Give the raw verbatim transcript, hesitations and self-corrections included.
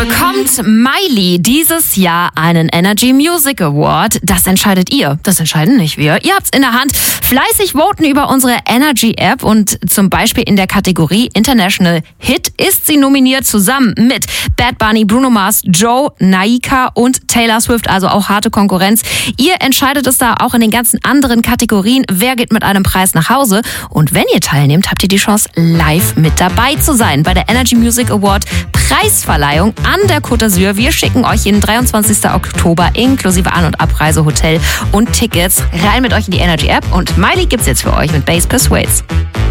Bekommt Miley dieses Jahr einen Energy Music Award? Das entscheidet ihr. Das entscheiden nicht wir. Ihr habt's in der Hand. Fleißig voten über unsere Energy App und zum Beispiel in der Kategorie International Hit ist sie nominiert zusammen mit Bad Bunny, Bruno Mars, Joe, Naika und Taylor Swift. Also auch harte Konkurrenz. Ihr entscheidet es da auch in den ganzen anderen Kategorien. Wer geht mit einem Preis nach Hause? Und wenn ihr teilnehmt, habt ihr die Chance, live mit dabei zu sein bei der Energy Music Award Preisverleihung an der Côte d'Azur. Wir schicken euch jeden dreiundzwanzigsten Oktober inklusive An- und Abreise, Hotel und Tickets rein mit euch in die Energy App. Und Miley gibt's jetzt für euch mit Bass Persuades.